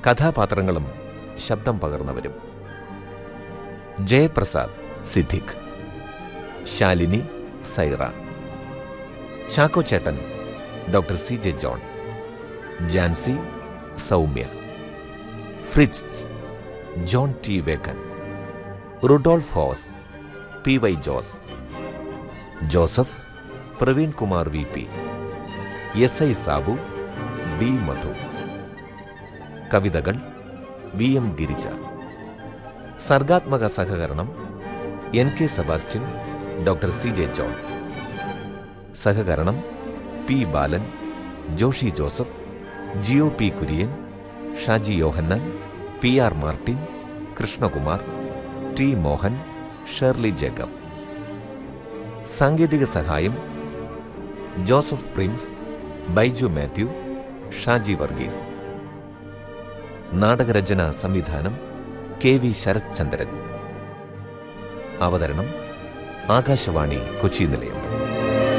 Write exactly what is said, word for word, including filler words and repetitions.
കഥാപാത്രങ്ങളും ശബ്ദം പകർന്നവരും: ജയപ്രസാദ് സിദ്ദിഖ്, ശാലിനി സൈറ, ചാക്കോ ചേട്ടൻ doctor C J John, Jancy Soumya, Fritz John T vacant, Rudolf hose P Y Jose, Joseph Praveen Kumar V P, S I Sabu D മധു. കവിതകൾ V M Girija. സർഗാത്മക സഹകരണം N K Sebastian, doctor C J John. സഹകരണം P ബാലൻ, Joshi Joseph, ജിഒ P Kurian, Shaji യോഹന്നാൻ, P R Martin, Krishnakumar, T Mohan, Shirley Jacob. സാങ്കേതിക സഹായം Joseph Prince, Baiju Mathew, Shaji Varghese. നാടകരചന സംവിധാനം K V Sarath ചന്ദ്രൻ. അവതരണം ആകാശവാണി കൊച്ചി നിലയം.